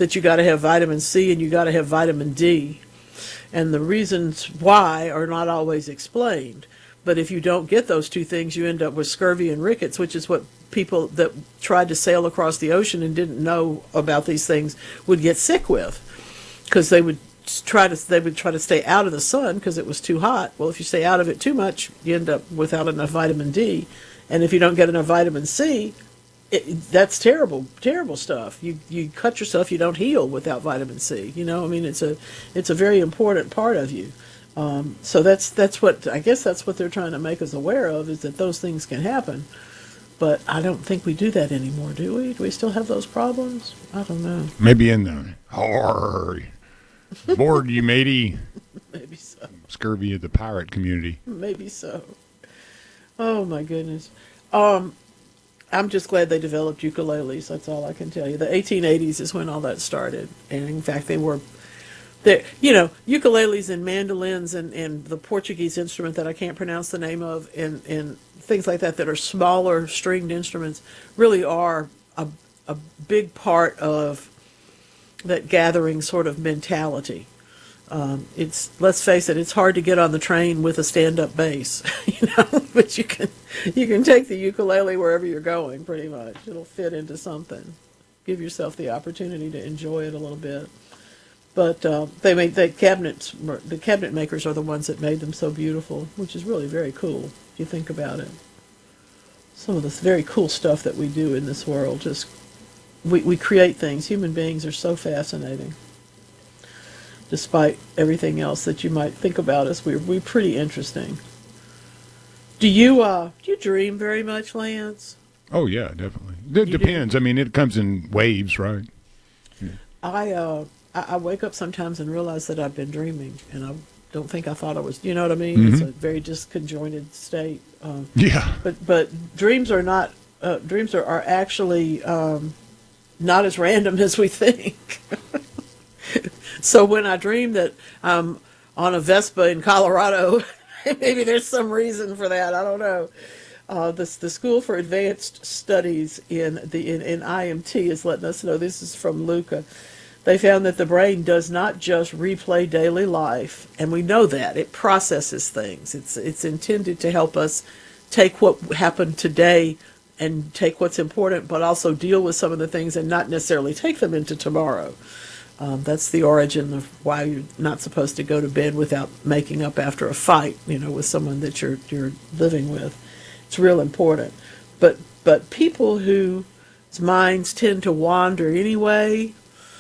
that you got to have vitamin C and you got to have vitamin D. And the reasons why are not always explained. But if you don't get those two things, you end up with scurvy and rickets, which is what people that tried to sail across the ocean and didn't know about these things would get sick with, because they would try to stay out of the sun because it was too hot. Well, if you stay out of it too much, you end up without enough vitamin D, and if you don't get enough vitamin C, that's terrible stuff. You cut yourself, you don't heal without vitamin C. You know, I mean, it's a very important part of you. So that's what I guess that's what they're trying to make us aware of, is that those things can happen. But I don't think we do that anymore, do we? Do we still have those problems? I don't know. Maybe in the bored you matey. Maybe so. Scurvy of the pirate community. Maybe so. Oh my goodness. I'm just glad they developed ukuleles. That's all I can tell you. The 1880s is when all that started, and in fact they were there. You know, ukuleles and mandolins and the Portuguese instrument that I can't pronounce the name of, and things like that are smaller stringed instruments, really are a big part of that gathering sort of mentality. Let's face it, it's hard to get on the train with a stand-up bass, you know, but you can take the ukulele wherever you're going, pretty much. It'll fit into something. Give yourself the opportunity to enjoy it a little bit. But the cabinet makers are the ones that made them so beautiful, which is really very cool if you think about it. Some of this very cool stuff that we do in this world, just we create things. Human beings are so fascinating. Despite everything else that you might think about us, we're pretty interesting. Do you dream very much, Lance? Oh yeah, definitely. It depends. I mean, it comes in waves, right? Yeah. I wake up sometimes and realize that I've been dreaming, and I don't think I thought I was. You know what I mean? Mm-hmm. It's a very disconjointed state. Yeah. But dreams are not. Dreams are actually not as random as we think. So when I dream that I'm on a Vespa in Colorado, maybe there's some reason for that. I don't know. The School for Advanced Studies in IMT is letting us know. This is from Luca. They found that the brain does not just replay daily life, and we know that it processes things. It's intended to help us take what happened today and take what's important, but also deal with some of the things and not necessarily take them into tomorrow. That's the origin of why you're not supposed to go to bed without making up after a fight, you know, with someone that you're living with. It's real important. But people whose minds tend to wander anyway,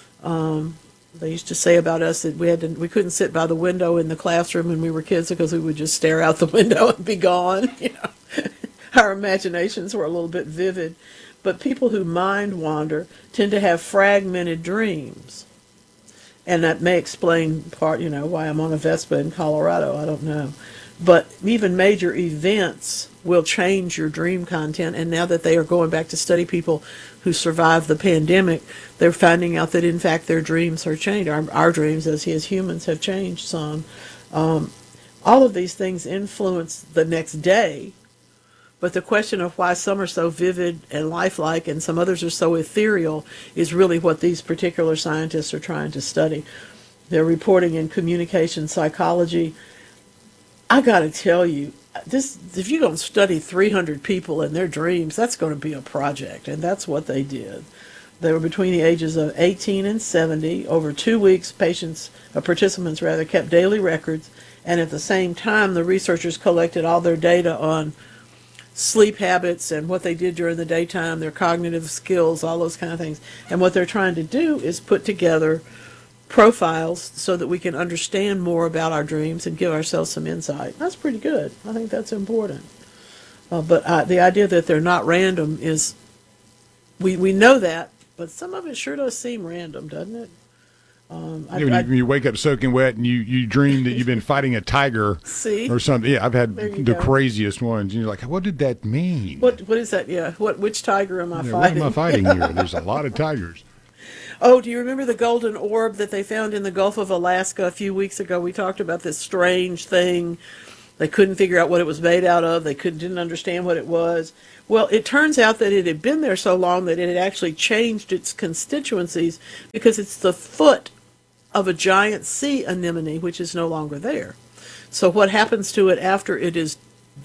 they used to say about us that we couldn't sit by the window in the classroom when we were kids because we would just stare out the window and be gone. You know, our imaginations were a little bit vivid. But people who mind wander tend to have fragmented dreams. And that may explain part, you know, why I'm on a Vespa in Colorado. I don't know. But even major events will change your dream content. And now that they are going back to study people who survived the pandemic, they're finding out that, in fact, their dreams are changed. Our dreams as humans have changed some. All of these things influence the next day. But the question of why some are so vivid and lifelike and some others are so ethereal is really what these particular scientists are trying to study. They're reporting in communication psychology. I got to tell you, if you're going to study 300 people and their dreams, that's going to be a project, and that's what they did. They were between the ages of 18 and 70. Over 2 weeks, participants kept daily records, and at the same time, the researchers collected all their data on sleep habits and what they did during the daytime, their cognitive skills, all those kind of things. And what they're trying to do is put together profiles so that we can understand more about our dreams and give ourselves some insight. That's pretty good. I think that's important. But the idea that they're not random is, we know that, but some of it sure does seem random, doesn't it? You wake up soaking wet and you dream that you've been fighting a tiger or something. Yeah, I've had the craziest ones. And you're like, what did that mean? What is that? Yeah. Which tiger am I fighting? What am I fighting here? There's a lot of tigers. Oh, do you remember the golden orb that they found in the Gulf of Alaska a few weeks ago? We talked about this strange thing They couldn't figure out what it was made out of. They didn't understand what it was. Well, it turns out that it had been there so long that it had actually changed its constituencies because it's the foot of a giant sea anemone, which is no longer there. So what happens to it after it is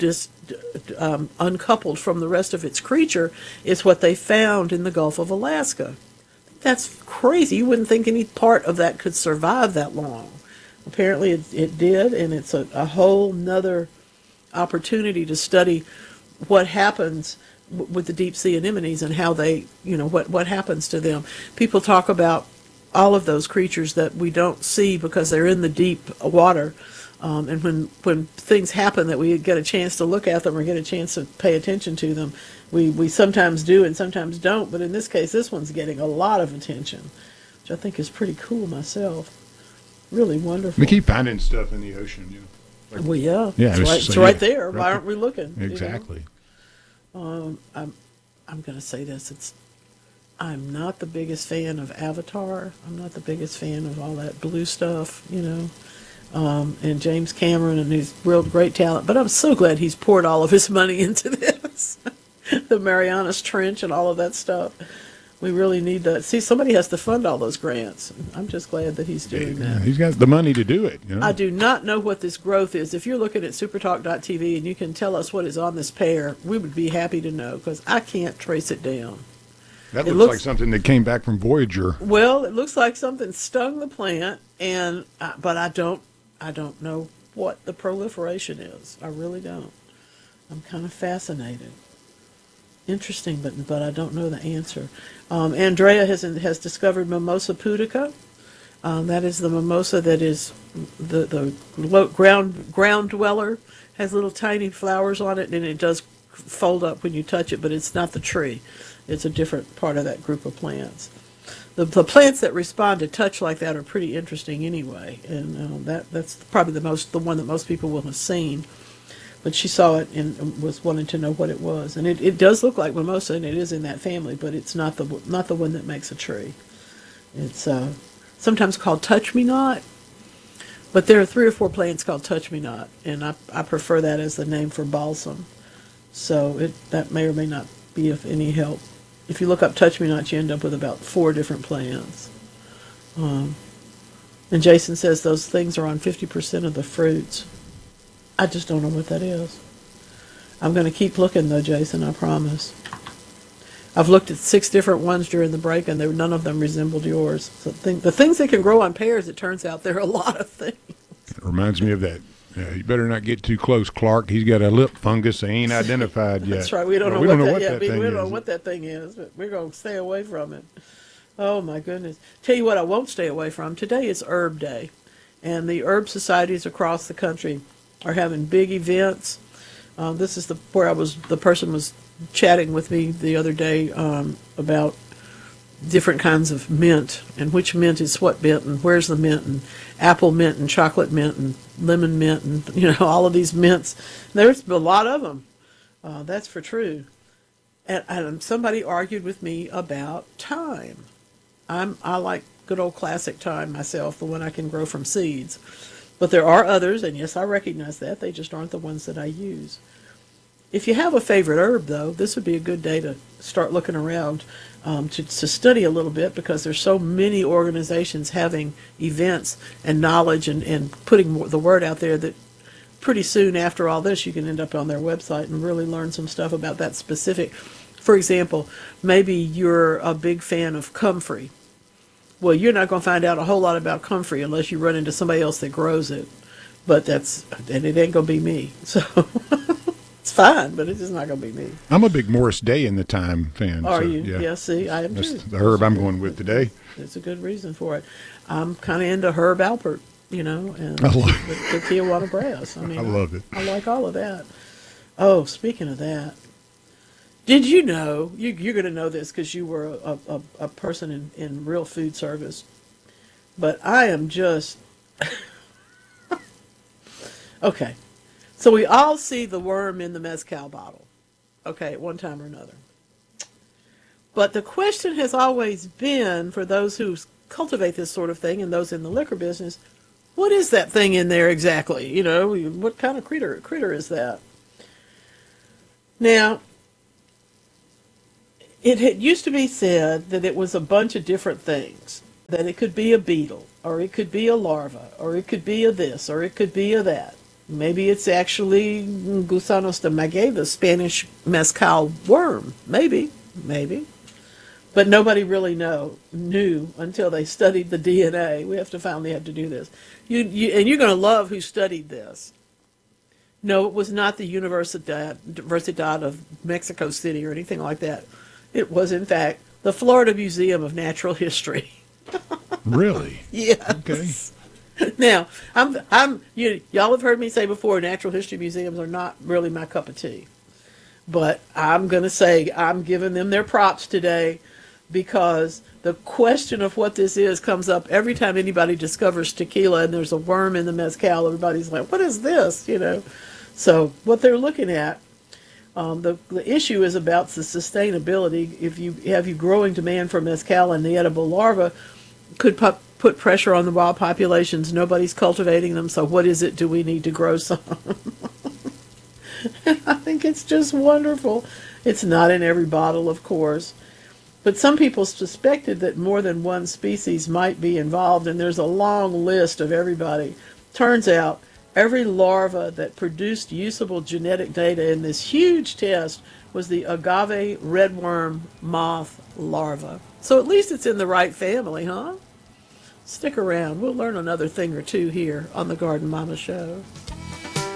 uncoupled from the rest of its creature is what they found in the Gulf of Alaska. That's crazy. You wouldn't think any part of that could survive that long. Apparently it did, and it's a whole nother opportunity to study what happens with the deep sea anemones and how they, what happens to them. People talk about all of those creatures that we don't see because they're in the deep water. And when things happen that we get a chance to look at them or get a chance to pay attention to them, we sometimes do and sometimes don't. But in this case, this one's getting a lot of attention, which I think is pretty cool myself. Really wonderful. We keep finding stuff in the ocean, Like, well, yeah. Yeah, it's right there. Why aren't we looking? Exactly. I'm going to say this. I'm not the biggest fan of Avatar. I'm not the biggest fan of all that blue stuff, and James Cameron, and he's real great talent. But I'm so glad he's poured all of his money into this. The Marianas Trench and all of that stuff. We really need that. See, somebody has to fund all those grants. I'm just glad that he's doing that. He's got the money to do it. I do not know what this growth is. If you're looking at supertalk.tv and you can tell us what is on this pear, we would be happy to know, because I can't trace it down. That looks like something that came back from Voyager. Well, it looks like something stung the plant, but I don't know what the proliferation is. I really don't. I'm kind of fascinated. Interesting, but I don't know the answer. Andrea has discovered Mimosa pudica. That is the mimosa that is the ground dweller. Has little tiny flowers on it, and it does fold up when you touch it, but it's not the tree. It's a different part of that group of plants. The plants that respond to touch like that are pretty interesting anyway, and that's probably the one that most people will have seen. But she saw it and was wanting to know what it was, and it does look like mimosa, and it is in that family, but it's not the one that makes a tree. It's sometimes called touch me not, but there are 3 or 4 plants called touch me not, and I prefer that as the name for balsam. So that may or may not be of any help. If you look up touch me not, you end up with about 4 different plants. And Jason says those things are on 50% of the fruits. I just don't know what that is. I'm going to keep looking, though, Jason, I promise. I've looked at 6 different ones during the break, and none of them resembled yours. So the things that can grow on pears, it turns out there are a lot of things. It reminds me of that. Yeah, you better not get too close, Clark. He's got a lip fungus they ain't identified yet. That's right. We don't know what that thing is, but we're going to stay away from it. Oh, my goodness. Tell you what I won't stay away from. Today is Herb Day, and the herb societies across the country are having big events. This is where the person was chatting with me the other day about different kinds of mint and which mint is what mint and where's the mint, and apple mint and chocolate mint and lemon mint and all of these mints. There's a lot of them. That's for true. And somebody argued with me about thyme. I like good old classic thyme myself, the one I can grow from seeds. But there are others, and yes, I recognize that. They just aren't the ones that I use. If you have a favorite herb, though, this would be a good day to start looking around to study a little bit, because there's so many organizations having events and knowledge and putting the word out there that pretty soon after all this you can end up on their website and really learn some stuff about that specific. For example, maybe you're a big fan of comfrey. Well, you're not going to find out a whole lot about comfrey unless you run into somebody else that grows it. And it ain't going to be me. So it's fine, but it's just not going to be me. I'm a big Morris Day in the Thyme fan. Are you? Yeah, see, I am That's too. the herb I'm going with today. There's a good reason for it. I'm kind of into Herb Alpert, and I love the Tijuana Brass. I love it. I like all of that. Oh, speaking of that, did you know, you're going to know this because you were a person in real food service, but I am just, okay. So we all see the worm in the mezcal bottle, okay, at one time or another. But the question has always been, for those who cultivate this sort of thing and those in the liquor business, what is that thing in there exactly? You know, what kind of critter is that? Now, it had used to be said that it was a bunch of different things. That it could be a beetle, or it could be a larva, or it could be a this, or it could be a that. Maybe it's actually Gusanos de Maguey, the Spanish mezcal worm. Maybe. But nobody really knew until they studied the DNA. We finally have to do this. And you're going to love who studied this. No, it was not the Universidad of Mexico City or anything like that. It was, in fact, the Florida Museum of Natural History. Really? Yes. Okay. Now, y'all have heard me say before, natural history museums are not really my cup of tea. But I'm going to say I'm giving them their props today, because the question of what this is comes up every time anybody discovers tequila and there's a worm in the mezcal. Everybody's like, what is this? You know. So what they're looking at, the issue is about the sustainability. If you have growing demand for mezcal, and the edible larva could put pressure on the wild populations. Nobody's cultivating them, so what is it do we need to grow some? I think it's just wonderful. It's not in every bottle, of course. But some people suspected that more than one species might be involved, and there's a long list of everybody. Turns out every larva that produced usable genetic data in this huge test was the agave redworm moth larva. So at least it's in the right family, huh? Stick around. We'll learn another thing or two here on the Garden Mama Show.